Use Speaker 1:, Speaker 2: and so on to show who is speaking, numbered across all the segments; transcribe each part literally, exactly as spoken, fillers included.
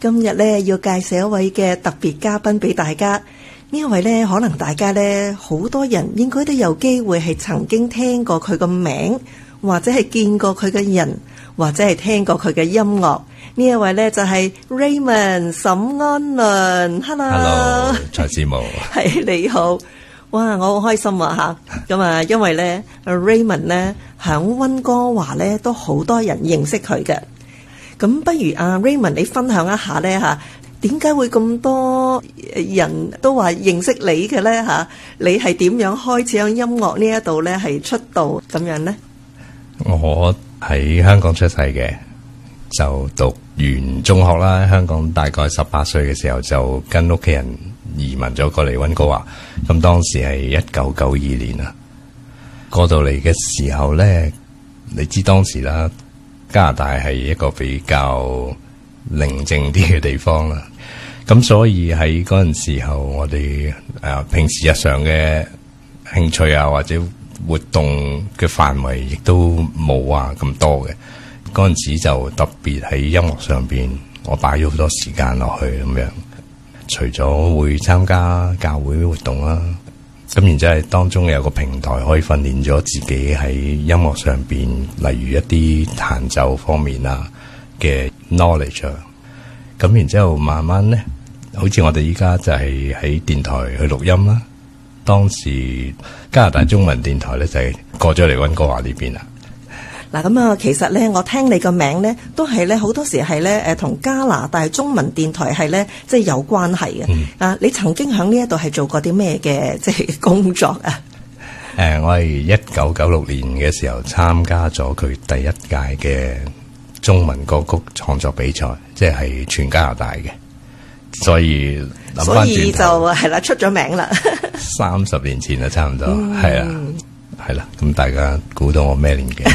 Speaker 1: 今日咧要介紹一位嘅特別嘉賓俾大家。呢一位咧，可能大家咧好多人應該都有機會係曾經聽過佢個名，或者係見過佢嘅人，或者係聽過佢嘅音樂。呢一位咧就係 Raymond 沈安倫。Hello，Hello，
Speaker 2: 蔡師母，
Speaker 1: 係你好。哇，我好開心啊吓！咁啊，因為咧 Raymond 咧響溫哥華咧都好多人認識佢嘅。咁不如阿 Raymond 你分享一下咧吓，點解會咁多人都話認識你嘅咧吓？你係點樣開始喺音樂呢一度咧係出道咁樣咧？
Speaker 2: 我喺香港出世嘅，就讀完中學啦。香港大概十八歲嘅時候就跟屋企人移民咗過嚟溫哥華。咁當時係一九九二年啦。過到嚟嘅時候咧，你知當時啦，加拿大係一個比較寧靜啲嘅地方啦。咁所以喺嗰陣時候，我哋誒平時日常嘅興趣啊，或者活動嘅範圍亦都冇話咁多嘅。嗰陣時就特別喺音樂上邊，我擺咗好多時間落去咁樣。除咗會參加教會活動啦，咁然之後係當中有個平台可以訓練咗自己喺音樂上邊，例如一啲彈奏方面啊嘅 knowledge 啊。咁然之後慢慢咧，好似我哋依家就係喺電台去錄音啦。當時加拿大中文電台咧就係過咗嚟溫哥華呢邊啦。
Speaker 1: 嗱咁啊，其實咧，我聽你個名咧，都係咧好多時係咧誒，同加拿大中文電台係咧即係有關係嘅。嗯、啊，你曾經喺呢一度係做過啲咩嘅即係工作啊？
Speaker 2: 誒、呃，我係一九九六年嘅時候參加咗佢第一屆嘅中文歌曲創作比賽，即係全加拿大嘅。所以諗翻轉頭，所以就
Speaker 1: 係啦，出咗名啦。
Speaker 2: 三十年前啦，差唔多係啊。係啦，咁大家估到我咩年紀？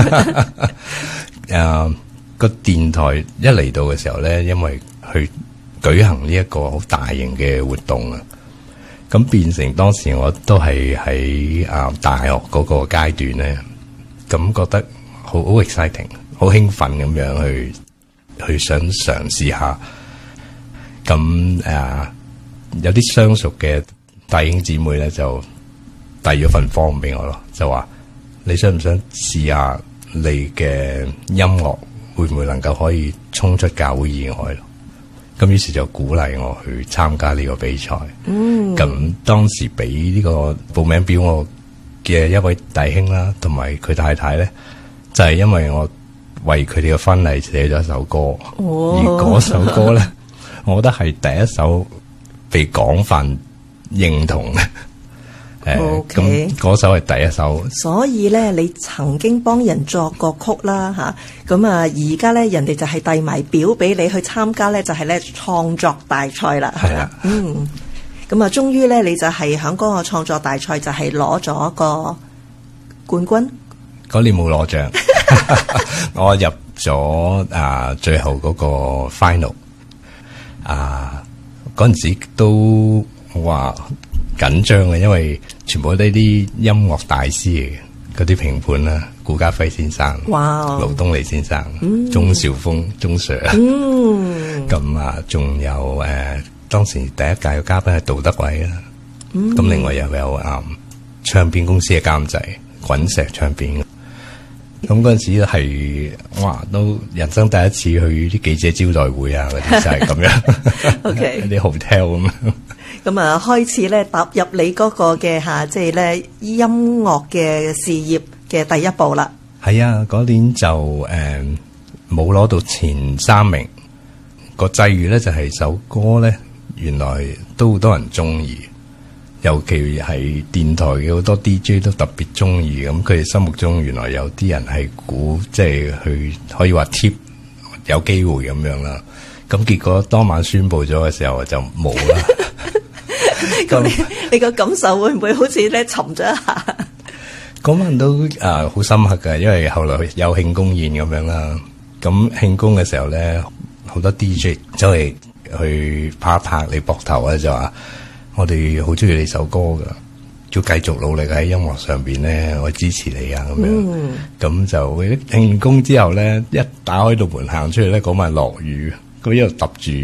Speaker 2: 誒，個電台一嚟到嘅時候咧，因為去舉行呢一個好大型嘅活動啊，咁變成當時我都係喺啊大學嗰個階段咧，咁覺得好好 exciting， 好興奮咁樣去去想嘗試下。咁誒、啊，有啲相熟嘅弟兄姊妹咧就遞咗份 form 俾我咯，就話你想唔想試下你嘅音樂會唔會能夠可以衝出教會以外咯？咁於是就鼓勵我去參加呢個比賽。嗯，咁當時俾呢個報名表我嘅一位弟兄啦，同埋佢太太咧，就係、是、因為我為佢哋嘅婚禮寫咗一首歌，哦、而嗰首歌咧，我覺得係第一首被廣泛認同嘅。誒，咁嗰首係第一首，
Speaker 1: 所以咧，你曾經幫人作過曲啦，吓，咁啊，而家咧，人哋就係遞埋表俾你去參加咧，就係咧創作大賽啦，係啦，嗯，咁啊，終於咧，你就係響嗰個創作大賽就係攞咗個冠軍。
Speaker 2: 嗰年冇攞獎，我入咗啊最後嗰個 final， 啊嗰陣時都話緊張嘅，因為全部都係啲音樂大師嚟嘅，嗰啲評判啦，顧嘉輝先生、哇，盧東尼先生、嗯、鐘兆峰、鐘 Sir 啊，咁、嗯、啊，仲有誒、呃，當時第一屆嘅嘉賓係杜德偉啦，咁、嗯、另外又有啊、嗯，唱片公司嘅監製滾石唱片，咁嗰陣時係哇，都人生第一次去啲記者招待會啊，嗰啲就係咁樣，OK，啲 hotel 咁。
Speaker 1: 咁啊，開始咧踏入你嗰個嘅吓，即係咧音樂嘅事業嘅第一步啦。
Speaker 2: 係啊，嗰年就誒冇攞到前三名，個際遇咧就係、是、首歌咧，原來都好多人中意，尤其係電台嘅好多 D J 都特別中意，咁佢哋心目中原來有啲人係估，即係去可以話 tip 有機會咁樣啦。咁結果當晚宣布咗嘅時候就冇啦。
Speaker 1: 咁你你個感受會唔會好似咧沉咗一下？
Speaker 2: 嗰晚都啊好深刻㗎，因為後來有慶功宴咁樣啦。咁慶功嘅時候咧，好多 D J 走嚟去拍一拍你膊頭啊，就話我哋好中意你首歌噶，要繼續努力喺音樂上邊咧，我支持你啊咁樣。咁、嗯、就慶功之後咧，一打開道門行出去咧，嗰晚落雨，咁一路揼住。